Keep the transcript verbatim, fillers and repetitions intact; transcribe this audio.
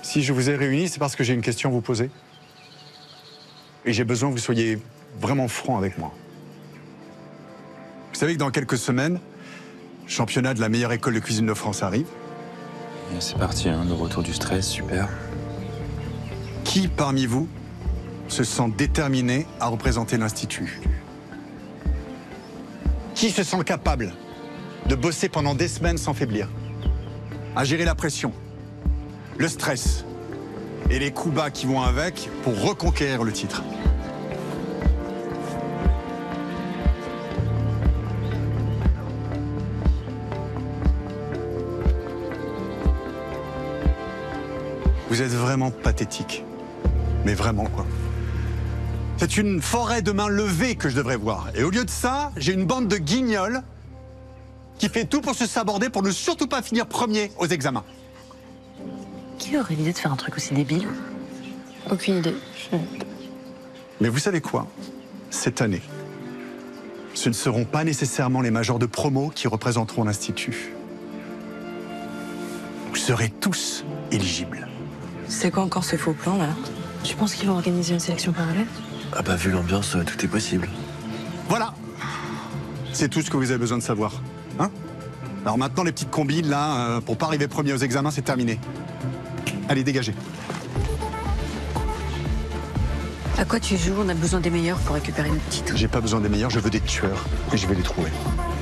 Si je vous ai réunis, c'est parce que j'ai une question à vous poser. Et j'ai besoin que vous soyez vraiment franc avec moi. Vous savez que dans quelques semaines, le championnat de la meilleure école de cuisine de France arrive. C'est parti, hein, le retour du stress, super. Qui parmi vous se sent déterminé à représenter l'Institut? Qui se sent capable de bosser pendant des semaines sans faiblir, à gérer la pression, le stress et les coups bas qui vont avec pour reconquérir le titre? Vous êtes vraiment pathétique. Mais vraiment, quoi. C'est une forêt de mains levées que je devrais voir. Et au lieu de ça, j'ai une bande de guignols qui fait tout pour se saborder pour ne surtout pas finir premier aux examens. Qui aurait l'idée de faire un truc aussi débile? Aucune idée. Je... Mais vous savez quoi? Cette année, ce ne seront pas nécessairement les majors de promo qui représenteront l'Institut. Vous serez tous éligibles. C'est quoi encore ce faux plan, là? Tu penses qu'ils vont organiser une sélection parallèle? Ah bah vu l'ambiance, tout est possible. Voilà. C'est tout ce que vous avez besoin de savoir. Hein? Alors maintenant, les petites combines, là, euh, pour pas arriver premier aux examens, c'est terminé. Allez, dégagez. À quoi tu joues? On a besoin des meilleurs pour récupérer notre titre. J'ai pas besoin des meilleurs, je veux des tueurs. Et je vais les trouver.